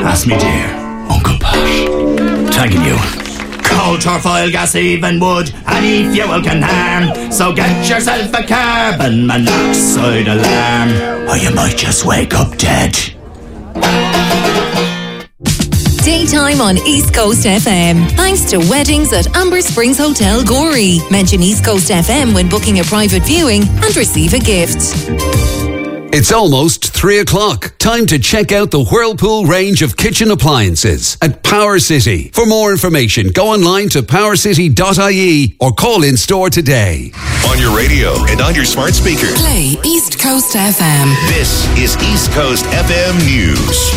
Ask me dear, Uncle Pat. Thanking you. Coal, turfoil, gas, even wood, any fuel can harm. So get yourself a carbon monoxide alarm, or you might just wake up dead. Daytime on East Coast FM. Thanks to Weddings at Amber Springs Hotel, Gorey. Mention East Coast FM when booking a private viewing and receive a gift. It's almost 3 o'clock. Time to check out the Whirlpool range of kitchen appliances at Power City. For more information, go online to powercity.ie or call in store today. On your radio and on your smart speaker. Play East Coast FM. This is East Coast FM News.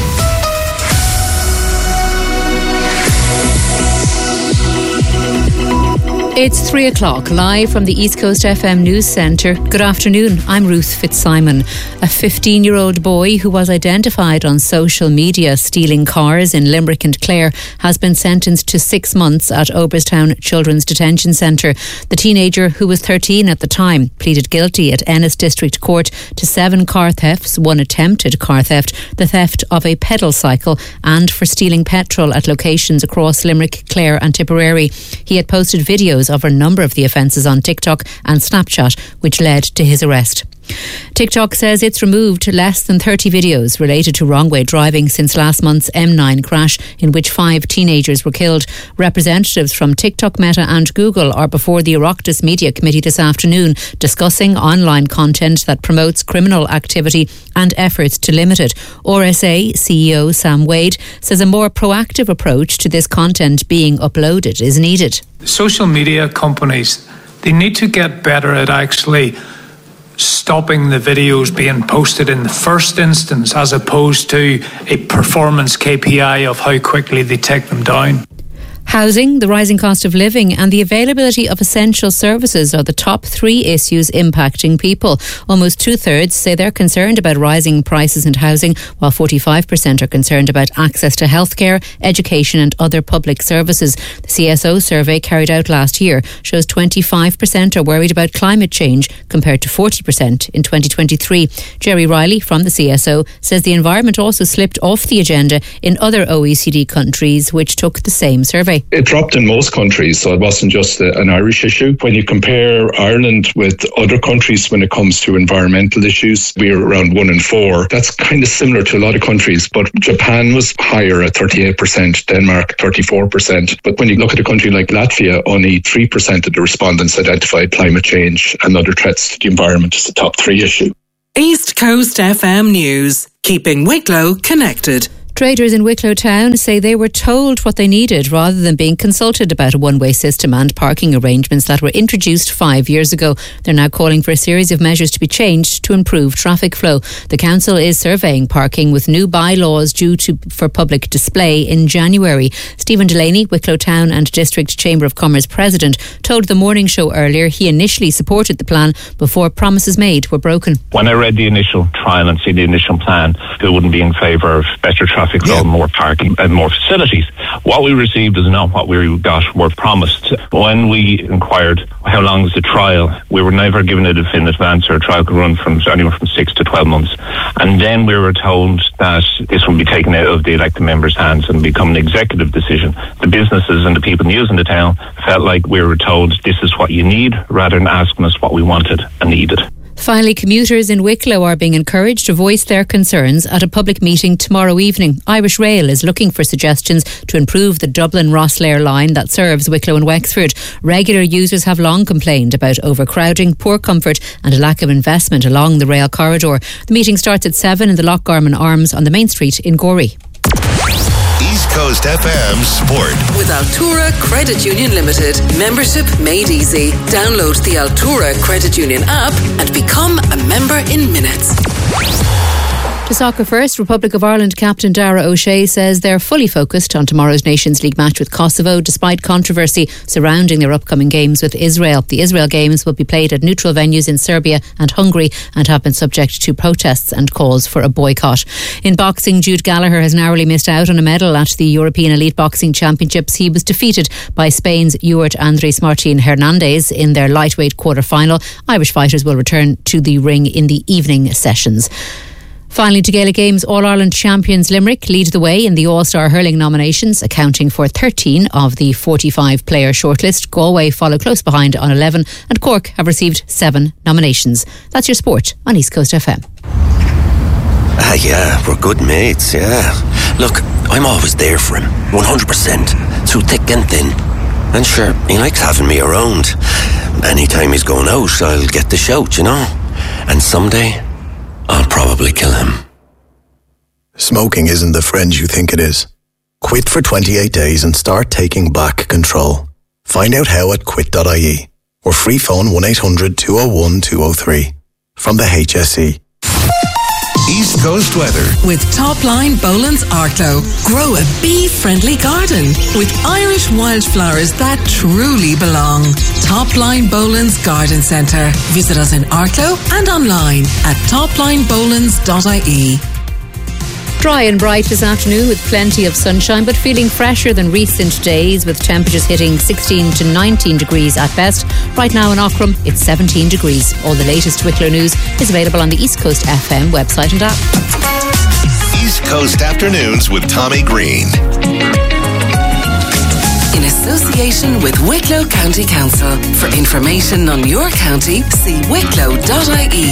It's 3 o'clock, live from the East Coast FM News Centre. Good afternoon, I'm Ruth Fitzsimon. A 15-year-old boy who was identified on social media stealing cars in Limerick and Clare has been sentenced to 6 months at Oberstown Children's Detention Centre. The teenager, who was 13 at the time, pleaded guilty at Ennis District Court to 7 car thefts, 1 attempted car theft, the theft of a pedal cycle, and for stealing petrol at locations across Limerick, Clare and Tipperary. He had posted videos of a number of the offences on TikTok and Snapchat, which led to his arrest. TikTok says it's removed less than 30 videos related to wrong-way driving since last month's M9 crash, in which 5 teenagers were killed. Representatives from TikTok, Meta and Google are before the Oireachtas Media Committee this afternoon discussing online content that promotes criminal activity and efforts to limit it. RSA CEO Sam Wade says a more proactive approach to this content being uploaded is needed. Social media companies, they need to get better at actually stopping the videos being posted in the first instance, as opposed to a performance KPI of how quickly they take them down. Housing, the rising cost of living and the availability of essential services are the top 3 issues impacting people. Almost 2/3 say they're concerned about rising prices in housing, while 45% are concerned about access to healthcare, education and other public services. The CSO survey carried out last year shows 25% are worried about climate change compared to 40% in 2023. Jerry Riley from the CSO says the environment also slipped off the agenda in other OECD countries which took the same survey. It dropped in most countries, so it wasn't just an Irish issue. When you compare Ireland with other countries when it comes to environmental issues, we're around 1 in 4. That's kind of similar to a lot of countries, but Japan was higher at 38%, Denmark 34%. But when you look at a country like Latvia, only 3% of the respondents identified climate change and other threats to the environment as the top 3 issue. East Coast FM News, keeping Wicklow connected. Traders in Wicklow Town say they were told what they needed rather than being consulted about a one-way system and parking arrangements that were introduced 5 years ago. They're now calling for a series of measures to be changed to improve traffic flow. The council is surveying parking with new bylaws due for public display in January. Stephen Delaney, Wicklow Town and District Chamber of Commerce President, told the morning show earlier he initially supported the plan before promises made were broken. When I read the initial trial and see the initial plan, it wouldn't be in favour of better traffic flow, more parking and more facilities. What we received is not what we got, were promised. When we inquired how long is the trial, we were never given a definitive answer. A trial could run from anywhere from 6 to 12 months. And then we were told that this would be taken out of the elected members' hands and become an executive decision. The businesses and the people using the town felt like we were told this is what you need rather than asking us what we wanted and needed. Finally, commuters in Wicklow are being encouraged to voice their concerns at a public meeting tomorrow evening. Irish Rail is looking for suggestions to improve the Dublin-Rosslare line that serves Wicklow and Wexford. Regular users have long complained about overcrowding, poor comfort and a lack of investment along the rail corridor. The meeting starts at 7 in the Lochgarman Arms on the main street in Gorey. East Coast FM Sport. With Altura Credit Union Limited. Membership made easy. Download the Altura Credit Union app and become a member in minutes. To soccer first, Republic of Ireland captain Dara O'Shea says they're fully focused on tomorrow's Nations League match with Kosovo, despite controversy surrounding their upcoming games with Israel. The Israel games will be played at neutral venues in Serbia and Hungary and have been subject to protests and calls for a boycott. In boxing, Jude Gallagher has narrowly missed out on a medal at the European Elite Boxing Championships. He was defeated by Spain's Urirt Andres Martin Hernandez in their lightweight quarter-final. Irish fighters will return to the ring in the evening sessions. Finally, to Gaelic Games, All-Ireland champions Limerick lead the way in the All-Star hurling nominations, accounting for 13 of the 45-player shortlist. Galway follow close behind on 11 and Cork have received 7 nominations. That's your sport on East Coast FM. Yeah, we're good mates, yeah. Look, I'm always there for him, 100%, through thick and thin. And sure, he likes having me around. Anytime he's going out, I'll get the shout, you know. And someday, I'll probably kill him. Smoking isn't the friend you think it is. Quit for 28 days and start taking back control. Find out how at quit.ie or free phone 1-800-201-203 from the HSE. East Coast weather. With Topline Boland's Arklow. Grow a bee-friendly garden with Irish wildflowers that truly belong. Topline Boland's Garden Centre. Visit us in Arklow and online at toplinebolans.ie. Dry and bright this afternoon with plenty of sunshine, but feeling fresher than recent days with temperatures hitting 16 to 19 degrees at best. Right now in Aughrim, it's 17 degrees. All the latest Wicklow news is available on the East Coast FM website and app. East Coast Afternoons with Tommy Green. In association with Wicklow County Council. For information on your county, see wicklow.ie.